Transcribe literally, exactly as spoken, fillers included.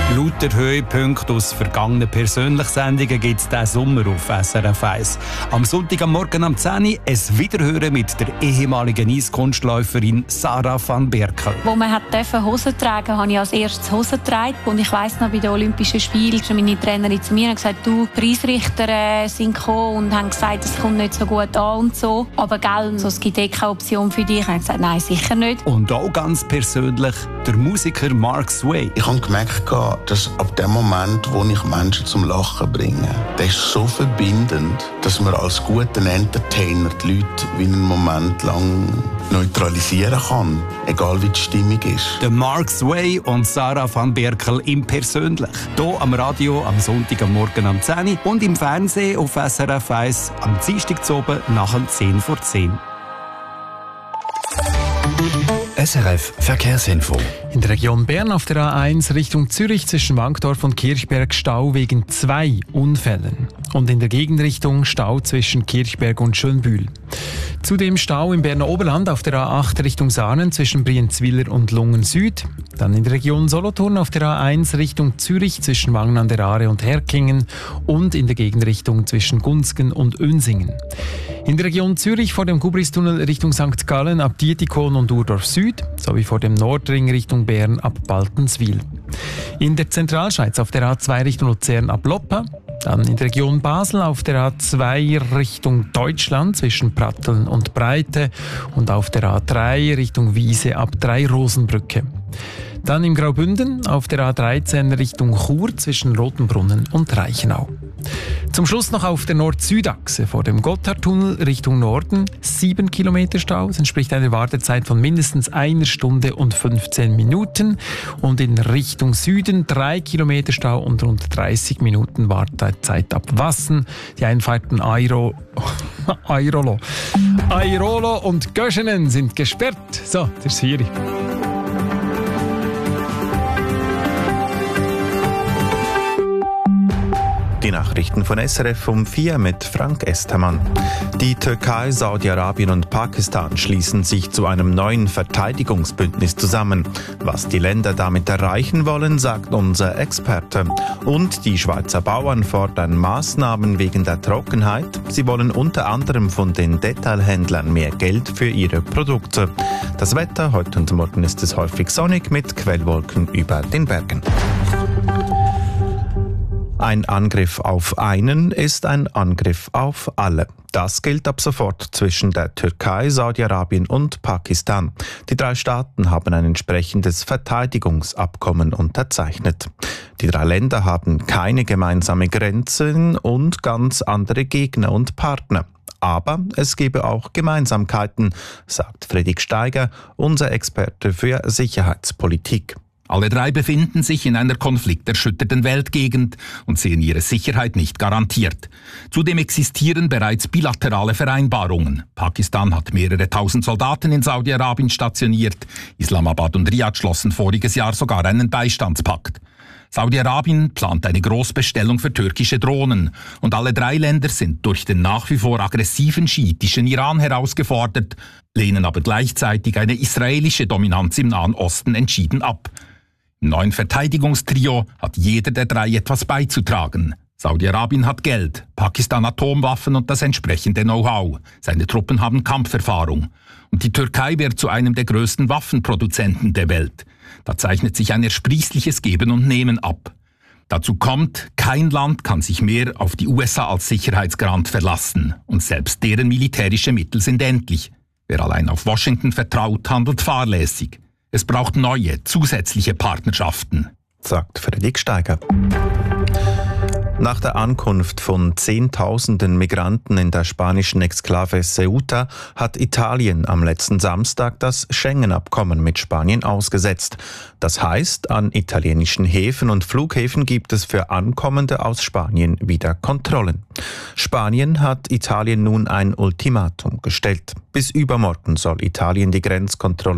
Lauter Höhepunkte aus vergangenen Persönlichsendungen gibt es diesen Sommer auf S R F eins. Am Sonntag am Morgen um zehn Uhr ein Wiederhören mit der ehemaligen Eiskunstläuferin Sarah van Berkel. Wo man hat Hosen tragen, habe ich als erstes Hosen getragen. Und ich weiss noch, bei den Olympischen Spielen kam meine Trainerin zu mir und gesagt, du, Preisrichter äh, sind gekommen und haben gesagt, es kommt nicht so gut an und so. Aber gell, so, es gibt eh keine Option für dich. Ich habe gesagt, nein, sicher nicht. Und auch ganz persönlich der Musiker Mark Sway. Ich habe gemerkt, dass ab dem Moment, wo ich Menschen zum Lachen bringe, das ist so verbindend, dass man als guter Entertainer die Leute wie einen Moment lang neutralisieren kann, egal wie die Stimmung ist. Der Mark Sway und Sarah van Berkel im Persönlich. Hier am Radio am Sonntag am Morgen um zehn Uhr und im Fernsehen auf S R F eins am Dienstag zu oben nach dem zehn vor zehn. S R F Verkehrsinfo. In der Region Bern auf der A eins Richtung Zürich zwischen Wankdorf und Kirchberg Stau wegen zwei Unfällen. Und in der Gegenrichtung Stau zwischen Kirchberg und Schönbühl. Zudem Stau im Berner Oberland auf der A acht Richtung Saanen zwischen Brienzwiller und Lungen Süd. Dann in der Region Solothurn auf der A eins Richtung Zürich zwischen Wangen an der Aare und Herkingen und in der Gegenrichtung zwischen Gunzgen und Önsingen. In der Region Zürich vor dem Gubristunnel Richtung Sankt Gallen ab Dietikon und Urdorf Süd sowie vor dem Nordring Richtung Bern ab Baltenswil. In der Zentralschweiz auf der A zwei Richtung Luzern ab Loppa. Dann in der Region Basel auf der A zwei Richtung Deutschland zwischen Pratteln und Breite und auf der A drei Richtung Wiese ab Drei-Rosenbrücke. Dann im Graubünden auf der A dreizehn Richtung Chur zwischen Rotenbrunnen und Reichenau. Zum Schluss noch auf der Nord-Süd-Achse vor dem Gotthardtunnel Richtung Norden sieben Kilometer Stau. Das entspricht einer Wartezeit von mindestens einer Stunde und fünfzehn Minuten. Und in Richtung Süden drei Kilometer Stau und rund dreißig Minuten Wartezeit ab Wassen. Die Einfahrten Airo, Airolo, Airolo und Göschenen sind gesperrt. So, der Siri. Die Nachrichten von S R F um vier mit Frank Estermann. Die Türkei, Saudi-Arabien und Pakistan schließen sich zu einem neuen Verteidigungsbündnis zusammen. Was die Länder damit erreichen wollen, sagt unser Experte. Und die Schweizer Bauern fordern Maßnahmen wegen der Trockenheit. Sie wollen unter anderem von den Detailhändlern mehr Geld für ihre Produkte. Das Wetter heute und morgen ist es häufig sonnig mit Quellwolken über den Bergen. Ein Angriff auf einen ist ein Angriff auf alle. Das gilt ab sofort zwischen der Türkei, Saudi-Arabien und Pakistan. Die drei Staaten haben ein entsprechendes Verteidigungsabkommen unterzeichnet. Die drei Länder haben keine gemeinsame Grenzen und ganz andere Gegner und Partner. Aber es gebe auch Gemeinsamkeiten, sagt Fredrik Steiger, unser Experte für Sicherheitspolitik. Alle drei befinden sich in einer konflikterschütterten Weltgegend und sehen ihre Sicherheit nicht garantiert. Zudem existieren bereits bilaterale Vereinbarungen. Pakistan hat mehrere tausend Soldaten in Saudi-Arabien stationiert. Islamabad und Riyadh schlossen voriges Jahr sogar einen Beistandspakt. Saudi-Arabien plant eine Großbestellung für türkische Drohnen. Und alle drei Länder sind durch den nach wie vor aggressiven schiitischen Iran herausgefordert, lehnen aber gleichzeitig eine israelische Dominanz im Nahen Osten entschieden ab. Im neuen Verteidigungstrio hat jeder der drei etwas beizutragen. Saudi-Arabien hat Geld, Pakistan Atomwaffen und das entsprechende Know-how. Seine Truppen haben Kampferfahrung. Und die Türkei wird zu einem der größten Waffenproduzenten der Welt. Da zeichnet sich ein ersprießliches Geben und Nehmen ab. Dazu kommt, kein Land kann sich mehr auf die U S A als Sicherheitsgarant verlassen. Und selbst deren militärische Mittel sind endlich. Wer allein auf Washington vertraut, handelt fahrlässig. Es braucht neue, zusätzliche Partnerschaften, sagt Fredrik Steiger. Nach der Ankunft von Zehntausenden Migranten in der spanischen Exklave Ceuta hat Italien am letzten Samstag das Schengen-Abkommen mit Spanien ausgesetzt. Das heißt, an italienischen Häfen und Flughäfen gibt es für Ankommende aus Spanien wieder Kontrollen. Spanien hat Italien nun ein Ultimatum gestellt. Bis übermorgen soll Italien die Grenzkontrolle